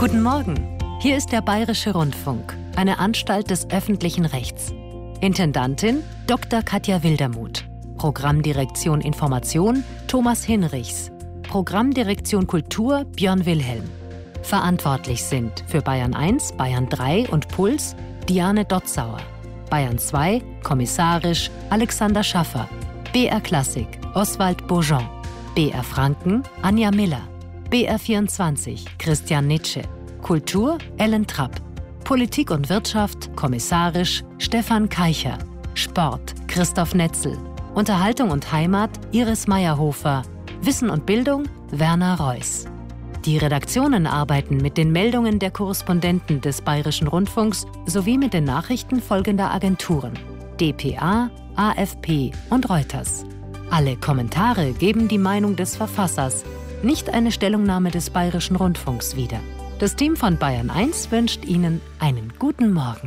Guten Morgen, hier ist der Bayerische Rundfunk, eine Anstalt des öffentlichen Rechts. Intendantin Dr. Katja Wildermuth. Programmdirektion Information Thomas Hinrichs. Programmdirektion Kultur Björn Wilhelm. Verantwortlich sind für Bayern 1, Bayern 3 und Puls Diane Dotzauer. Bayern 2, kommissarisch Alexander Schaffer. BR Klassik Oswald Bourgeon. BR Franken Anja Miller. BR 24 Christian Nitsche. Kultur Ellen Trapp. Politik und Wirtschaft kommissarisch Stefan Keicher. Sport Christoph Netzel. Unterhaltung und Heimat Iris Meyerhofer. Wissen und Bildung Werner Reuss. Die Redaktionen arbeiten mit den Meldungen der Korrespondenten des Bayerischen Rundfunks sowie mit den Nachrichten folgender Agenturen: dpa, AFP und Reuters. Alle Kommentare geben die Meinung des Verfassers, nicht eine Stellungnahme des Bayerischen Rundfunks wieder. Das Team von Bayern 1 wünscht Ihnen einen guten Morgen.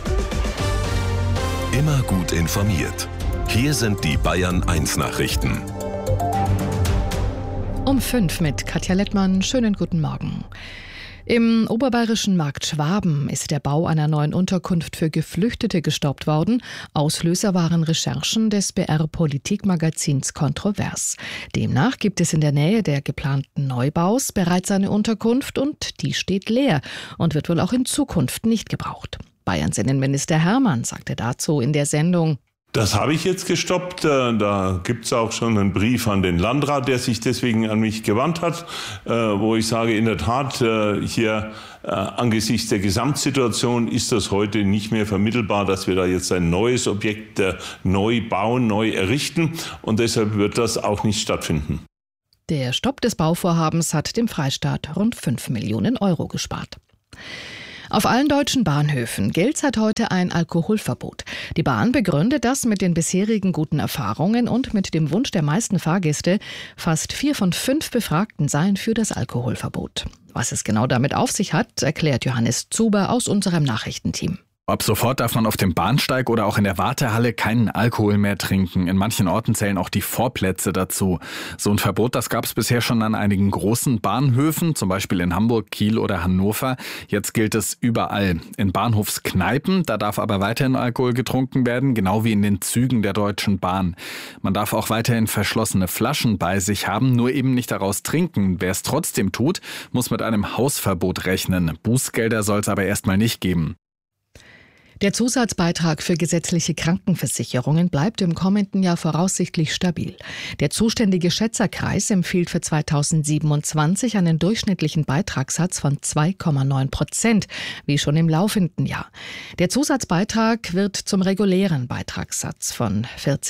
Immer gut informiert. Hier sind die Bayern 1 Nachrichten. Um 5 mit Katja Lettmann. Schönen guten Morgen. Im oberbayerischen Markt Schwaben ist der Bau einer neuen Unterkunft für Geflüchtete gestoppt worden. Auslöser waren Recherchen des BR-Politikmagazins Kontrovers. Demnach gibt es in der Nähe der geplanten Neubaus bereits eine Unterkunft und die steht leer und wird wohl auch in Zukunft nicht gebraucht. Bayerns Innenminister Hermann sagte dazu in der Sendung: Das habe ich jetzt gestoppt. Da gibt es auch schon einen Brief an den Landrat, der sich deswegen an mich gewandt hat, wo ich sage, in der Tat, hier angesichts der Gesamtsituation ist das heute nicht mehr vermittelbar, dass wir da jetzt ein neues Objekt neu bauen, neu errichten. Und deshalb wird das auch nicht stattfinden. Der Stopp des Bauvorhabens hat dem Freistaat rund 5 Millionen Euro gespart. Auf allen deutschen Bahnhöfen gilt seit heute ein Alkoholverbot. Die Bahn begründet das mit den bisherigen guten Erfahrungen und mit dem Wunsch der meisten Fahrgäste. Fast 4 von 5 Befragten seien für das Alkoholverbot. Was es genau damit auf sich hat, erklärt Johannes Zuber aus unserem Nachrichtenteam. Ab sofort darf man auf dem Bahnsteig oder auch in der Wartehalle keinen Alkohol mehr trinken. In manchen Orten zählen auch die Vorplätze dazu. So ein Verbot, das gab es bisher schon an einigen großen Bahnhöfen, zum Beispiel in Hamburg, Kiel oder Hannover. Jetzt gilt es überall. In Bahnhofskneipen, da darf aber weiterhin Alkohol getrunken werden, genau wie in den Zügen der Deutschen Bahn. Man darf auch weiterhin verschlossene Flaschen bei sich haben, nur eben nicht daraus trinken. Wer es trotzdem tut, muss mit einem Hausverbot rechnen. Bußgelder soll es aber erstmal nicht geben. Der Zusatzbeitrag für gesetzliche Krankenversicherungen bleibt im kommenden Jahr voraussichtlich stabil. Der zuständige Schätzerkreis empfiehlt für 2027 einen durchschnittlichen Beitragssatz von 2,9%, wie schon im laufenden Jahr. Der Zusatzbeitrag wird zum regulären Beitragssatz von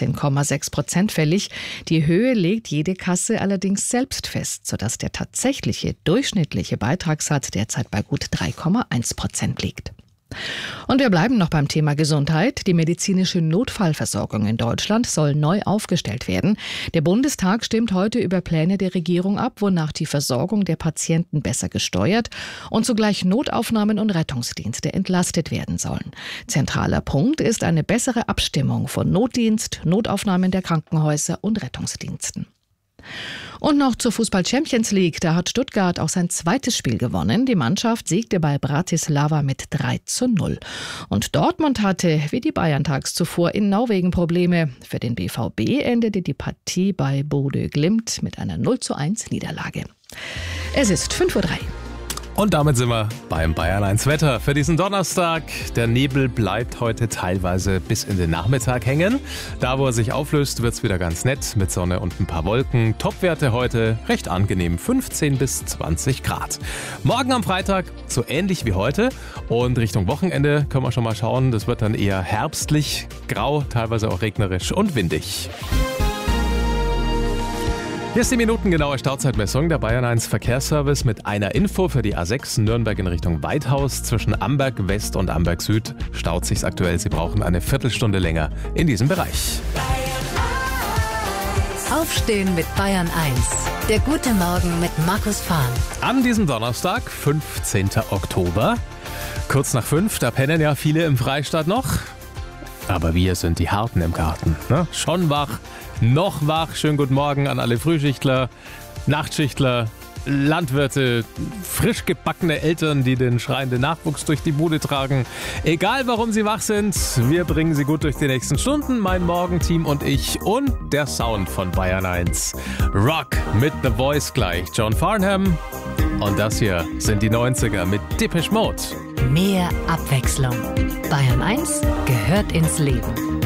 14,6% fällig. Die Höhe legt jede Kasse allerdings selbst fest, sodass der tatsächliche durchschnittliche Beitragssatz derzeit bei gut 3,1% liegt. Und wir bleiben noch beim Thema Gesundheit. Die medizinische Notfallversorgung in Deutschland soll neu aufgestellt werden. Der Bundestag stimmt heute über Pläne der Regierung ab, wonach die Versorgung der Patienten besser gesteuert und zugleich Notaufnahmen und Rettungsdienste entlastet werden sollen. Zentraler Punkt ist eine bessere Abstimmung von Notdienst, Notaufnahmen der Krankenhäuser und Rettungsdiensten. Und noch zur Fußball-Champions League. Da hat Stuttgart auch sein zweites Spiel gewonnen. Die Mannschaft siegte bei Bratislava mit 3:0. Und Dortmund hatte, wie die Bayern tags zuvor, in Norwegen Probleme. Für den BVB endete die Partie bei Bodø Glimt mit einer 0:1 Niederlage. Es ist 5:03 Uhr. Und damit sind wir beim Bayern 1 Wetter für diesen Donnerstag. Der Nebel bleibt heute teilweise bis in den Nachmittag hängen. Da, wo er sich auflöst, wird es wieder ganz nett mit Sonne und ein paar Wolken. Topwerte heute recht angenehm, 15 bis 20 Grad. Morgen am Freitag so ähnlich wie heute. Und Richtung Wochenende können wir schon mal schauen. Das wird dann eher herbstlich, grau, teilweise auch regnerisch und windig. Hier ist die minutengenaue Stauzeitmessung der Bayern 1 Verkehrsservice mit einer Info für die A6 Nürnberg in Richtung Weidhaus. Zwischen Amberg West und Amberg Süd staut sich's aktuell. Sie brauchen eine Viertelstunde länger in diesem Bereich. Aufstehen mit Bayern 1. Der gute Morgen mit Markus Fahn. An diesem Donnerstag, 15. Oktober, kurz nach 5, da pennen ja viele im Freistaat noch. Aber wir sind die Harten im Garten. Ne? Schon wach, noch wach. Schönen guten Morgen an alle Frühschichtler, Nachtschichtler, Landwirte, frisch gebackene Eltern, die den schreienden Nachwuchs durch die Bude tragen. Egal, warum sie wach sind, wir bringen sie gut durch die nächsten Stunden. Mein Morgenteam und ich und der Sound von Bayern 1. Rock mit The Voice gleich. John Farnham. Und das hier sind die 90er mit Depeche Mode. Mehr Abwechslung. Bayern 1 gehört ins Leben.